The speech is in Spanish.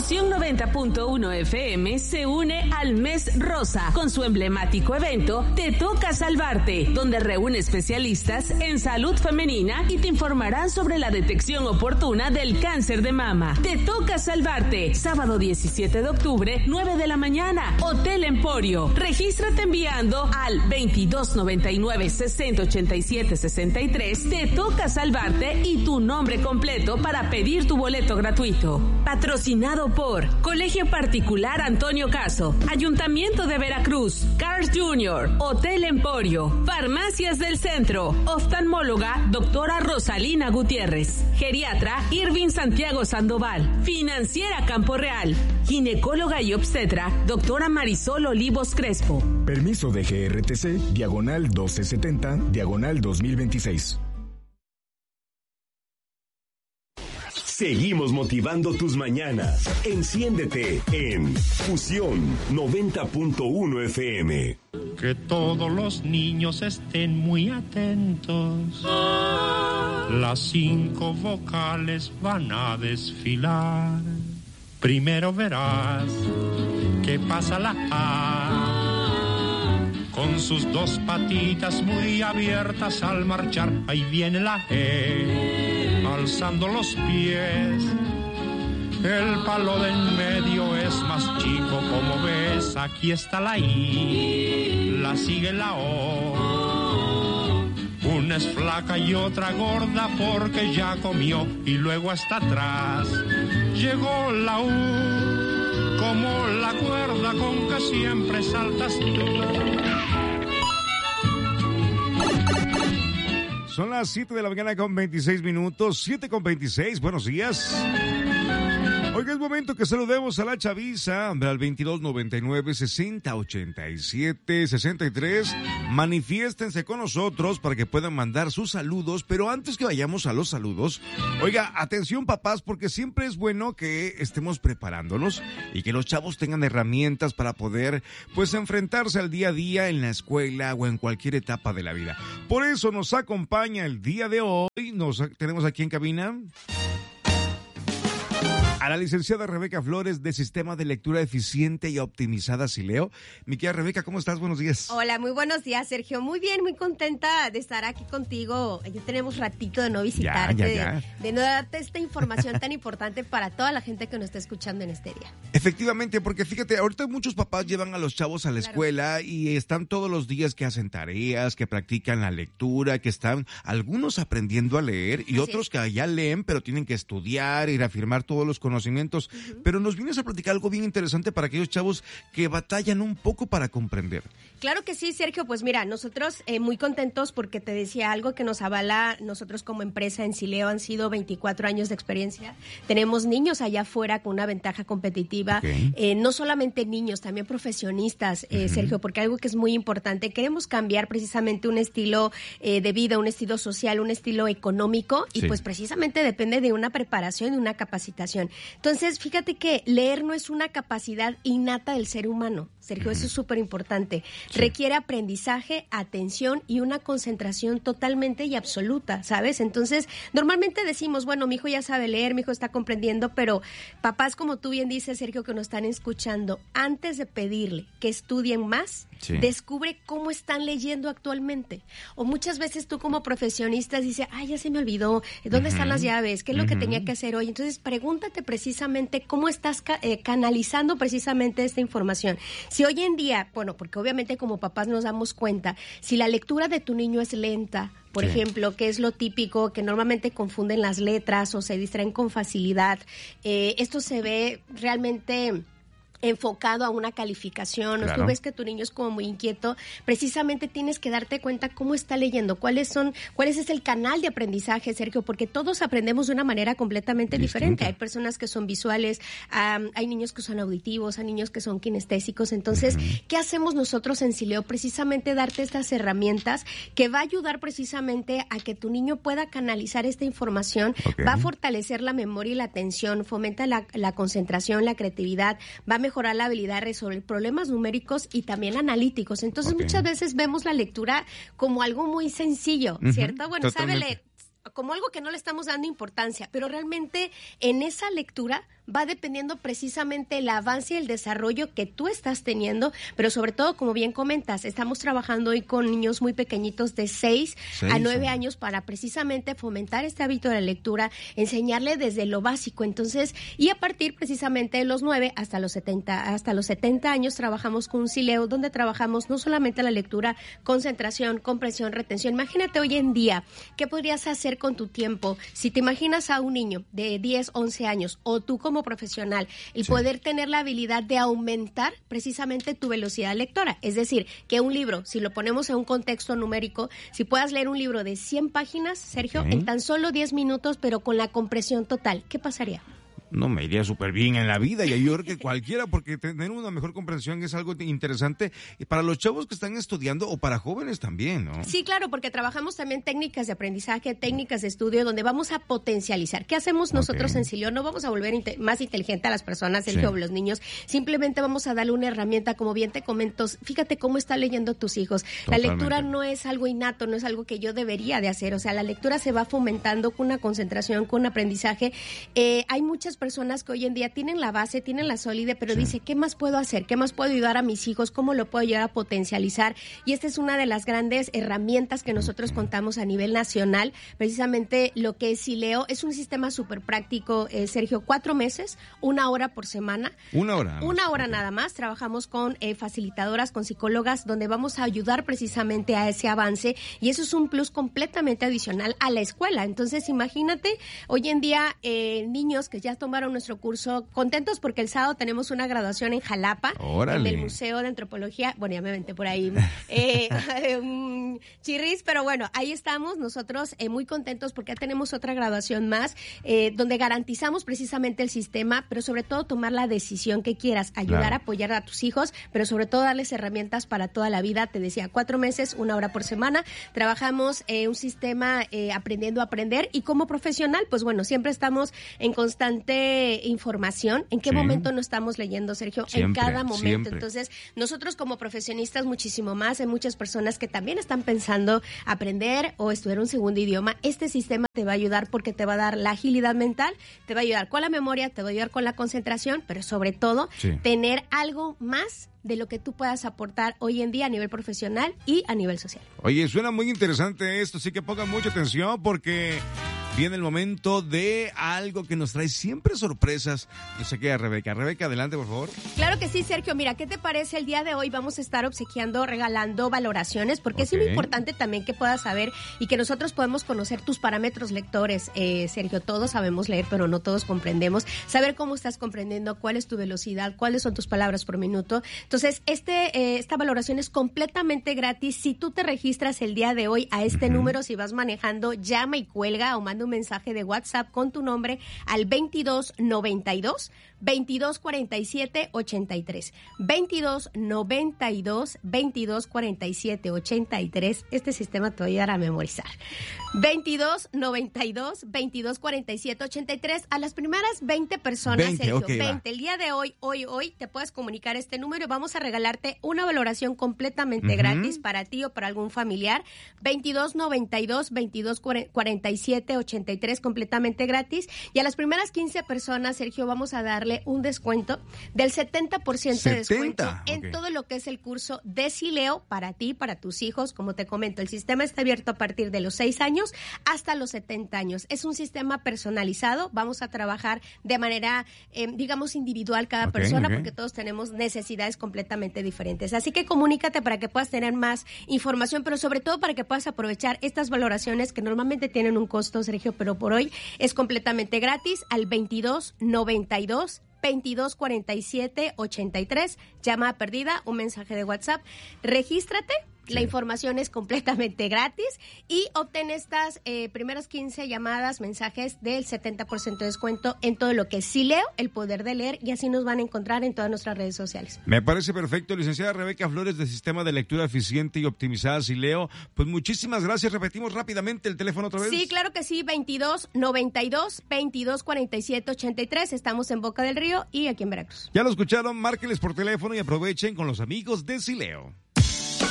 Fusión 90.1 FM se une al Mes Rosa con su emblemático evento Te Toca Salvarte, donde reúne especialistas en salud femenina y te informarán sobre la detección oportuna del cáncer de mama. Te Toca Salvarte, sábado 17 de octubre, 9 de la mañana, Hotel Emporio. Regístrate enviando al 2299-6087-63. Te Toca Salvarte y tu nombre completo para pedir tu boleto gratuito. Patrocinado por Colegio Particular Antonio Caso, Ayuntamiento de Veracruz, Carl's Jr., Hotel Emporio, Farmacias del Centro, oftalmóloga Doctora Rosalina Gutiérrez, geriatra Irving Santiago Sandoval, financiera Campo Real, ginecóloga y obstetra Doctora Marisol Olivos Crespo. Permiso de GRTC, diagonal 1270, diagonal 2026. Seguimos motivando tus mañanas. Enciéndete en Fusión 90.1 FM. Que todos los niños estén muy atentos. Las 5 vocales van a desfilar. Primero verás que pasa la A, con sus 2 patitas muy abiertas al marchar. Ahí viene la E, alzando los pies. El palo de en medio es más chico, como ves. Aquí está la I, la sigue la O. Una es flaca y otra gorda porque ya comió. Y luego hasta atrás llegó la U, como la cuerda con que siempre saltas tú. Son las 7 de la mañana con 26 minutos, 7 con 26, buenos días. Oiga, es momento que saludemos a la chaviza al 2299-6087-63. Manifiéstense con nosotros para que puedan mandar sus saludos, pero antes que vayamos a los saludos, oiga, atención papás, porque siempre es bueno que estemos preparándonos y que los chavos tengan herramientas para poder, pues, enfrentarse al día a día en la escuela o en cualquier etapa de la vida. Por eso nos acompaña el día de hoy, tenemos aquí en cabina a la licenciada Rebeca Flores de Sistema de Lectura Eficiente y Optimizada Sileo. Mi querida Rebeca, ¿cómo estás? Buenos días. Hola, muy buenos días, Sergio. Muy bien, muy contenta de estar aquí contigo. Ya tenemos ratito de no visitarte, de no darte esta información tan importante para toda la gente que nos está escuchando en este día. Efectivamente, porque fíjate, ahorita muchos papás llevan a los chavos a la escuela y están todos los días que hacen tareas, que practican la lectura, que están algunos aprendiendo a leer y otros que ya leen, pero tienen que estudiar y reafirmar todos los conocimientos, pero nos vienes a platicar algo bien interesante para aquellos chavos que batallan un poco para comprender. Claro que sí, Sergio, pues mira, nosotros muy contentos porque te decía algo que nos avala nosotros como empresa en Sileo, han sido 24 años de experiencia, tenemos niños allá afuera con una ventaja competitiva, no solamente niños, también profesionistas, Sergio, porque algo que es muy importante, queremos cambiar precisamente un estilo de vida, un estilo social, un estilo económico y pues precisamente depende de una preparación y una capacitación. Entonces, fíjate que leer no es una capacidad innata del ser humano, Sergio, eso es súper importante. Requiere aprendizaje, atención y una concentración totalmente y absoluta, ¿sabes? Entonces, normalmente decimos, bueno, mi hijo ya sabe leer, mi hijo está comprendiendo, pero papás, como tú bien dices, Sergio, que nos están escuchando, antes de pedirle que estudien más, descubre cómo están leyendo actualmente. O muchas veces tú como profesionista dices, ay, ya se me olvidó, ¿dónde están las llaves? ¿Qué es lo que tenía que hacer hoy? Entonces, pregúntate precisamente cómo estás canalizando precisamente esta información. Si hoy en día, bueno, porque obviamente como papás nos damos cuenta, si la lectura de tu niño es lenta, por ejemplo, que es lo típico, que normalmente confunden las letras o se distraen con facilidad, esto se ve realmente enfocado a una calificación, o tú ves que tu niño es como muy inquieto, precisamente tienes que darte cuenta cómo está leyendo, cuál es el canal de aprendizaje, Sergio, porque todos aprendemos de una manera completamente diferente. Hay personas que son visuales, hay niños que son auditivos, hay niños que son kinestésicos. Entonces, ¿qué hacemos nosotros en Sileo? Precisamente darte estas herramientas que va a ayudar precisamente a que tu niño pueda canalizar esta información, va a fortalecer la memoria y la atención, fomenta la concentración, la creatividad, va a mejorar la habilidad de resolver problemas numéricos y también analíticos. Entonces, muchas veces vemos la lectura como algo muy sencillo, ¿cierto? Bueno, sabe leer como algo que no le estamos dando importancia, pero realmente en esa lectura va dependiendo precisamente el avance y el desarrollo que tú estás teniendo, pero sobre todo, como bien comentas, estamos trabajando hoy con niños muy pequeñitos de 6 a 9 años para precisamente fomentar este hábito de la lectura, enseñarle desde lo básico. Entonces, y a partir precisamente de los 9 hasta los 70 años trabajamos con un Sileo, donde trabajamos no solamente la lectura, concentración, comprensión, retención. Imagínate hoy en día, ¿qué podrías hacer con tu tiempo? Si te imaginas a un niño de 10, 11 años o tú como profesional, el poder tener la habilidad de aumentar precisamente tu velocidad lectora. Es decir, que un libro, si lo ponemos en un contexto numérico, si puedas leer un libro de 100 páginas, Sergio, en tan solo 10 minutos, pero con la compresión total, ¿qué pasaría? No, me iría súper bien en la vida, y yo creo que cualquiera, porque tener una mejor comprensión es algo interesante para los chavos que están estudiando o para jóvenes también, ¿no? Sí, claro, porque trabajamos también técnicas de aprendizaje, técnicas de estudio, donde vamos a potencializar. ¿Qué hacemos nosotros en Sileo? No vamos a volver más inteligente a las personas, Sergio, o los niños, simplemente vamos a darle una herramienta, como bien te comento. Fíjate cómo están leyendo tus hijos. Totalmente. La lectura no es algo innato, no es algo que yo debería de hacer, o sea, la lectura se va fomentando con una concentración, con un aprendizaje. Hay muchas personas que hoy en día tienen la base, tienen la sólida, pero dice, ¿qué más puedo hacer? ¿Qué más puedo ayudar a mis hijos? ¿Cómo lo puedo ayudar a potencializar? Y esta es una de las grandes herramientas que nosotros contamos a nivel nacional. Precisamente lo que es Sileo es un sistema súper práctico, Sergio, 4 meses, 1 hora por semana. 1 hora. 1 hora nada más. Trabajamos con facilitadoras, con psicólogas, donde vamos a ayudar precisamente a ese avance, y eso es un plus completamente adicional a la escuela. Entonces, imagínate, hoy en día, niños que ya tomaron nuestro curso, contentos porque el sábado tenemos una graduación en Jalapa, en el Museo de Antropología. Bueno, ya me aventé por ahí chirris, pero bueno, ahí estamos nosotros muy contentos porque ya tenemos otra graduación más, donde garantizamos precisamente el sistema, pero sobre todo tomar la decisión que quieras, ayudar a apoyar a tus hijos, pero sobre todo darles herramientas para toda la vida. Te decía, 4 meses, 1 hora por semana. Trabajamos un sistema aprendiendo a aprender, y como profesional, pues bueno, siempre estamos en constante información. ¿En qué momento no estamos leyendo, Sergio? Siempre, en cada momento. Siempre. Entonces, nosotros como profesionistas muchísimo más. Hay muchas personas que también están pensando aprender o estudiar un segundo idioma. Este sistema te va a ayudar porque te va a dar la agilidad mental, te va a ayudar con la memoria, te va a ayudar con la concentración, pero sobre todo tener algo más de lo que tú puedas aportar hoy en día a nivel profesional y a nivel social. Oye, suena muy interesante esto, así que pongan mucha atención porque viene el momento de algo que nos trae siempre sorpresas. No sé qué, Rebeca. Rebeca, adelante, por favor. Claro que sí, Sergio. Mira, ¿qué te parece? El día de hoy vamos a estar obsequiando, regalando valoraciones, porque es muy importante también que puedas saber y que nosotros podemos conocer tus parámetros lectores, Sergio. Todos sabemos leer, pero no todos comprendemos. Saber cómo estás comprendiendo, cuál es tu velocidad, cuáles son tus palabras por minuto. Entonces, esta valoración es completamente gratis. Si tú te registras el día de hoy a este número, si vas manejando, llama y cuelga o manda un mensaje de WhatsApp con tu nombre al 2292 2247 83. 2292 2247 83. Este sistema te va a ayudar a memorizar. 2292 2247 83. A las primeras 20 personas, Sergio, 20. El día de hoy, hoy, te puedes comunicar este número y vamos a regalarte una valoración completamente gratis para ti o para algún familiar. 2292 2247 83, completamente gratis. Y a las primeras 15 personas, Sergio, vamos a darle un descuento del 70% de descuento en todo lo que es el curso de Sileo para ti, para tus hijos. Como te comento, el sistema está abierto a partir de los 6 años hasta los 70 años. Es un sistema personalizado. Vamos a trabajar de manera, digamos, individual cada persona, porque todos tenemos necesidades completamente diferentes. Así que comunícate para que puedas tener más información, pero sobre todo para que puedas aprovechar estas valoraciones que normalmente tienen un costo, Sergio, pero por hoy es completamente gratis al 2292 2247 83, llamada perdida, un mensaje de WhatsApp, regístrate. La información es completamente gratis y obtén estas primeras 15 llamadas, mensajes del 70% de descuento en todo lo que es Sileo, el poder de leer, y así nos van a encontrar en todas nuestras redes sociales. Me parece perfecto, licenciada Rebeca Flores, de Sistema de Lectura Eficiente y Optimizada Sileo. Pues muchísimas gracias. Repetimos rápidamente el teléfono otra vez. Sí, claro que sí, 2292 2247 83. Estamos en Boca del Río y aquí en Veracruz. Ya lo escucharon, márquenles por teléfono y aprovechen con los amigos de Sileo.